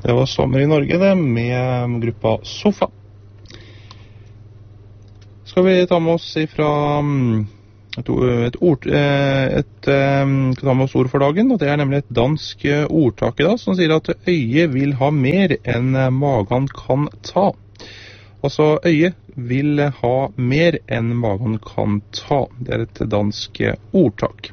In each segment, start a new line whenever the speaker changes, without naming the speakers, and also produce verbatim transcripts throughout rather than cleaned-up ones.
Det var Sommer i Norge det, med gruppa Sofa. Skal vi ta med oss ifra et, et, ord, et, et, ta med oss ord for dagen, og det er nemlig et dansk ordtak i dag, som sier at øyet vil ha mer enn magen kan ta. Altså, øyet vil ha mer enn magen kan ta. Det er et dansk ordtak.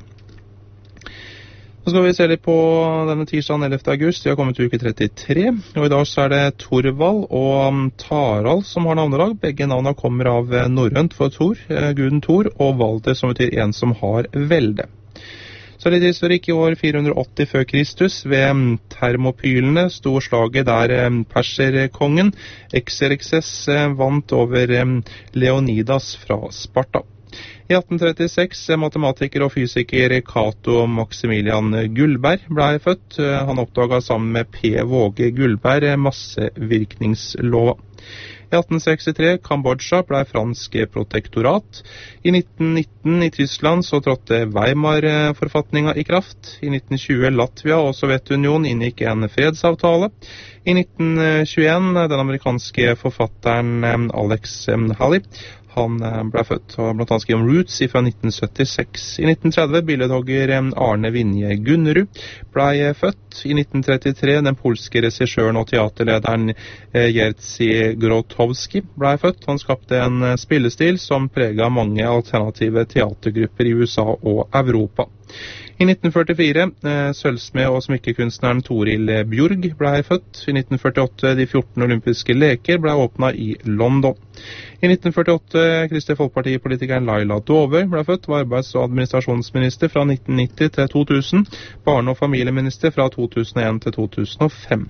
Så skal vi se litt på denne tirsdagen ellevte august. Vi har kommet til uke trettitre, og i dag så er det Torvald og Tarald som har navnedag. Begge navnene kommer av norrønt for Thor, guden Thor, og Valde som betyr en som har velde. Så litt historikk i år fire hundre åtti før Kristus. Ved Termopylene sto slaget der perserkongen Xerxes vant over Leonidas fra Sparta. I atten trettiseks matematiker og fysiker Cato Maximilian Gullberg ble født. Han oppdaget sammen med P. Våge Gullberg massevirkningslova. I atten sekstitre Kambodsja ble fransk protektorat. I nitten nitten i Tyskland så trådte Weimar-forfatninga i kraft. I nitten tjue Latvia og Sovjetunionen inngikk en fredsavtale. I nitten tjueen den amerikanske forfatteren Alex Haley. Han ble født og blant annet skrev om Roots fra nitten syttiseks. I nitten tretti billedhogger Arne Vinje Gunnerud ble født. I nitten trettitre den polske regissøren og teaterlederen Jerzy Grotowski ble født. Han skapte en spillestil som preget mange alternative teatergrupper i U S A og Europa. I nitten førtifire sølvsmed og smykkekunstneren Toril Bjorg ble født. I nitten førtiåtte de fjorten olympiske leker ble åpnet i London. I nitten førtiåtte Kristelig Folkeparti-politikeren Laila Dove ble født, var arbeids- og administrasjonsminister fra nitten nitti til to tusen, barne- og familieminister fra to tusen og en til to tusen og fem.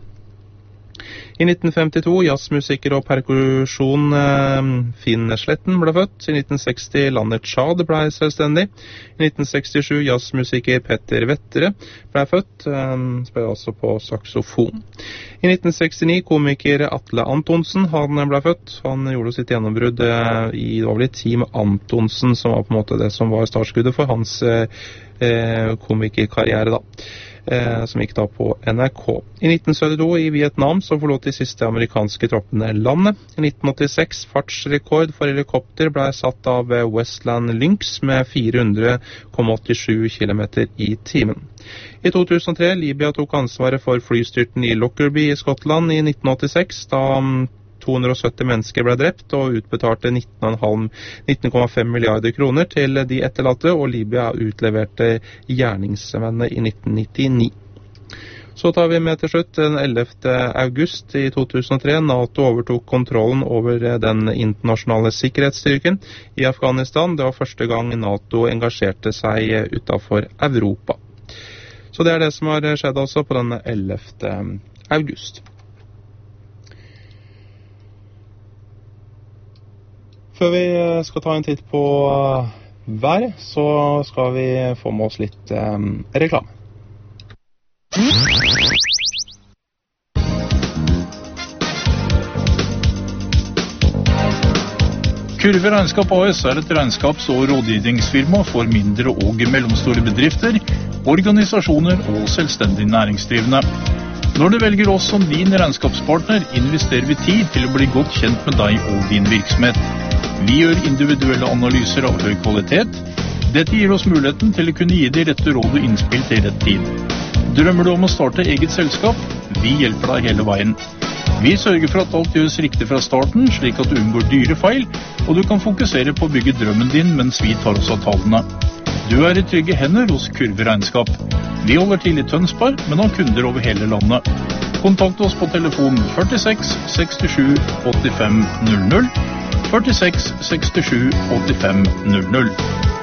I nitten femtito jazzmusiker og perkusjon eh, Finn Sletten ble født. I nitten seksti landet Tsjad ble selvstendig. I nitten sekstisju jazzmusiker Petter Vettere ble født, eh, spiller altså på saksofon. I nitten sekstini komiker Atle Antonsen, han ble født. Han gjorde sitt gjennombrudd eh, i det var vel Team Antonsen, som var på en måte det som var startskuddet for hans eh, komikerkarriere da. Eh, som gikk da på N R K. I nitten syttito i Vietnam så forlot de siste amerikanske troppene landet. I nitten åttiseks fartsrekord for helikopter ble satt av Westland Lynx med fire hundre komma åttisju kilometer i timen. I to tusen og tre Libya tok ansvaret for flystyrten i Lockerbie i Skottland i nitten åttiseks, da to hundre og sytti mennesker ble drept og utbetalte nitten komma fem milliarder kroner til de etterlatte, og Libya utleverte gjerningsmennene i nitten nittini. Så tar vi med til slutt den ellevte august i to tusen og tre. NATO overtok kontrollen over den internasjonale sikkerhetsstyrken i Afghanistan. Det var første gang NATO engasjerte seg utenfor Europa. Så det er det som har skjedd altså på den ellevte august. Før vi skal ta en titt på været, så skal vi få med oss litt eh, reklame.
Kurve Regnskap A S er et regnskaps- og rådgivningsfirma for mindre og mellomstore bedrifter, organisasjoner og selvstendig næringsdrivende. Når du velger oss som din regnskapspartner, investerer vi tid til å bli godt kjent med deg og din virksomhet. Vi gjør individuelle analyser av høy kvalitet. Dette gir oss muligheten til å kunne gi de rette råd og innspill til rett tid. Drømmer du om å starte eget selskap? Vi hjelper deg hele veien. Vi sørger for at alt gjøres riktig fra starten, slik at du unngår dyre feil, og du kan fokusere på å bygge drømmen din mens vi tar oss av tallene. Du er i trygge hender hos Kurve Regnskap. Vi holder til i Tønsberg, men har kunder over hele landet. Kontakt oss på telefon førtiseks sekstisju åttifem null null, førtiseks sekstisju åttifem null null.